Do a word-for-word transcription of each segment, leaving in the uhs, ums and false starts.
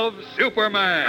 of Superman.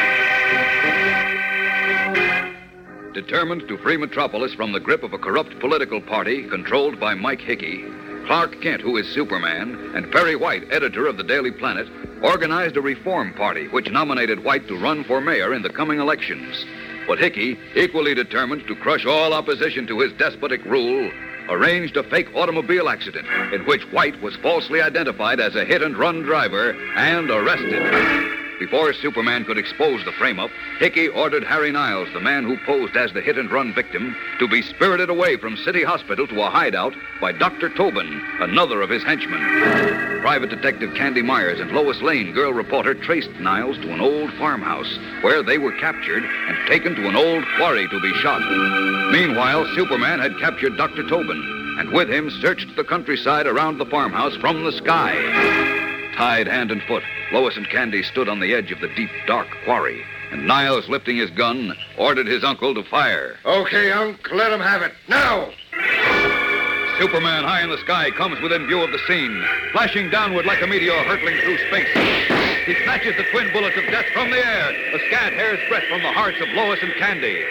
Determined to free Metropolis from the grip of a corrupt political party controlled by Mike Hickey, Clark Kent, who is Superman, and Perry White, editor of the Daily Planet, organized a reform party which nominated White to run for mayor in the coming elections. But Hickey, equally determined to crush all opposition to his despotic rule, arranged a fake automobile accident in which White was falsely identified as a hit-and-run driver and arrested. Before Superman could expose the frame-up, Hickey ordered Harry Niles, the man who posed as the hit-and-run victim, to be spirited away from City Hospital to a hideout by Doctor Tobin, another of his henchmen. Private Detective Candy Myers and Lois Lane, girl reporter, traced Niles to an old farmhouse where they were captured and taken to an old quarry to be shot. Meanwhile, Superman had captured Doctor Tobin and with him searched the countryside around the farmhouse from the sky. Tied hand and foot, Lois and Candy stood on the edge of the deep, dark quarry, and Niles, lifting his gun, ordered his uncle to fire. Okay, Unc, let him have it. Now! Superman, high in the sky, comes within view of the scene, flashing downward like a meteor hurtling through space. He snatches the twin bullets of death from the air, a scant hair's breadth from the hearts of Lois and Candy.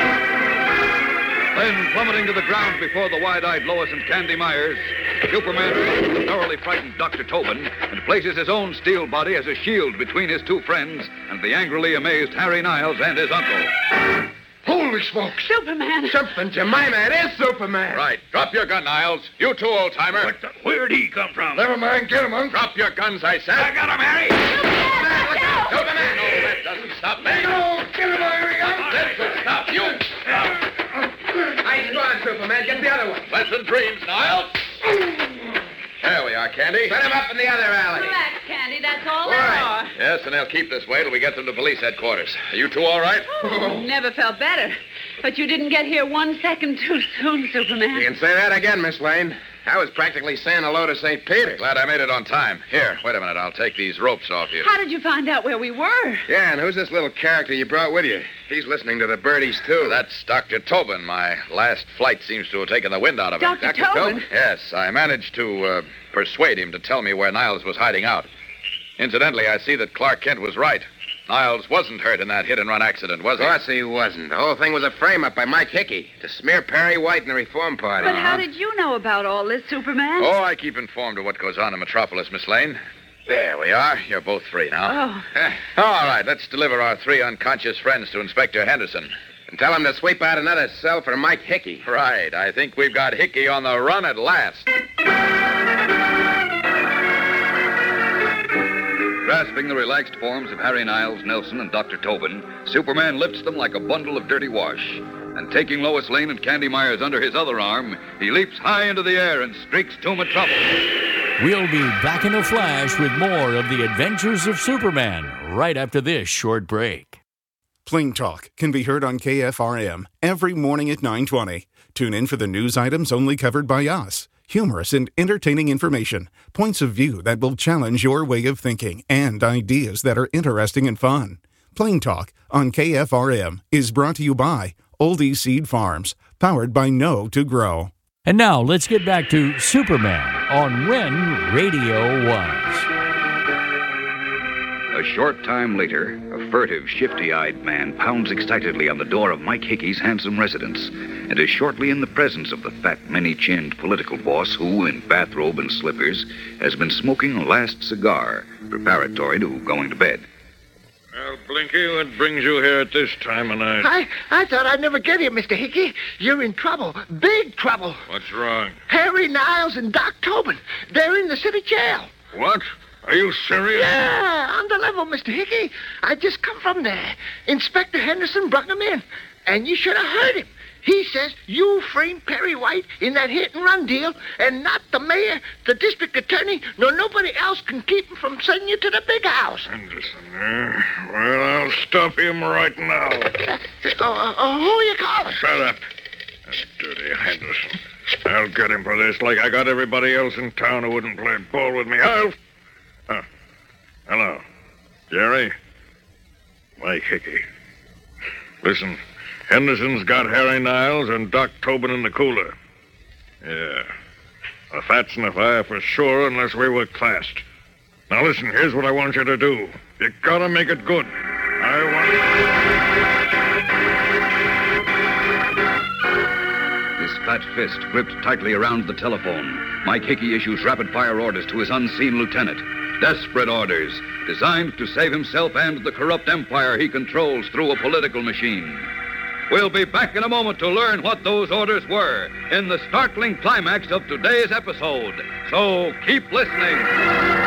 Then, plummeting to the ground before the wide-eyed Lois and Candy Myers, Superman faces the thoroughly frightened Doctor Tobin and places his own steel body as a shield between his two friends and the angrily amazed Harry Niles and his uncle. Holy smokes! Superman! Something, Jemima, it is Superman! Right. Drop your gun, Niles. You too, old-timer. What the... Where'd he come from? Never mind, get him, Unc. Drop your guns, I said. I got him, Harry! Superman! Look out! Superman! No, that doesn't stop me. No, get him, Harry, Unc! This will stop you. Nice going, Superman. Get the other one. Pleasant dreams, Niles. There we are, Candy. Set him up in the other alley. Relax, Candy. That's all All they right. are. Yes, and they'll keep this way till we get them to police headquarters. Are you two all right? Oh, never felt better. But you didn't get here one second too soon, Superman. You can say that again, Miss Lane. I was practically saying hello to Saint Peter. Glad I made it on time. Here, wait a minute. I'll take these ropes off you. How did you find out where we were? Yeah, and who's this little character you brought with you? He's listening to the birdies, too. That's Doctor Tobin. My last flight seems to have taken the wind out of him. Doctor Tobin? Yes, I managed to uh, persuade him to tell me where Niles was hiding out. Incidentally, I see that Clark Kent was right. Niles wasn't hurt in that hit-and-run accident, was he? Of course he wasn't. The whole thing was a frame-up by Mike Hickey to smear Perry White and the Reform Party. But how did you know about all this, Superman? Oh, I keep informed of what goes on in Metropolis, Miss Lane. There we are. You're both free now. Oh. Eh, all right, let's deliver our three unconscious friends to Inspector Henderson. And tell him to sweep out another cell for Mike Hickey. Right. I think we've got Hickey on the run at last. Grasping the relaxed forms of Harry Niles, Nelson, and Doctor Tobin, Superman lifts them like a bundle of dirty wash. And taking Lois Lane and Candy Myers under his other arm, he leaps high into the air and streaks to Metropolis. We'll be back in a flash with more of the adventures of Superman right after this short break. Plain Talk can be heard on K F R M every morning at nine twenty. Tune in for the news items only covered by us. Humorous and entertaining information, points of view that will challenge your way of thinking, and ideas that are interesting and fun. Plain Talk on K F R M is brought to you by Oldie Seed Farms, powered by Know to Grow. And now let's get back to Superman on When Radio Was. A short time later, a furtive, shifty-eyed man pounds excitedly on the door of Mike Hickey's handsome residence and is shortly in the presence of the fat, many-chinned political boss who, in bathrobe and slippers, has been smoking a last cigar, preparatory to going to bed. Well, Blinky, what brings you here at this time of night? I, I thought I'd never get here, Mister Hickey. You're in trouble. Big trouble. What's wrong? Harry Niles and Doc Tobin. They're in the city jail. What? Are you serious? Yeah, on the level, Mister Hickey. I just come from there. Inspector Henderson brought them in. And you should have heard him. He says you framed Perry White in that hit-and-run deal, and not the mayor, the district attorney, nor nobody else can keep him from sending you to the big house. Henderson, eh? Well, I'll stop him right now. Uh, uh, uh, who are you calling? Shut up. That dirty Henderson. I'll get him for this like I got everybody else in town who wouldn't play ball with me. I'll... Oh. Hello. Jerry? Mike Hickey. Listen, Henderson's got Harry Niles and Doc Tobin in the cooler. Yeah. A fat's in the fire for sure unless we were classed. Now listen, here's what I want you to do. You gotta make it good. I want... His fat fist gripped tightly around the telephone. Mike Hickey issues rapid-fire orders to his unseen lieutenant. Desperate orders, designed to save himself and the corrupt empire he controls through a political machine. We'll be back in a moment to learn what those orders were in the startling climax of today's episode. So keep listening.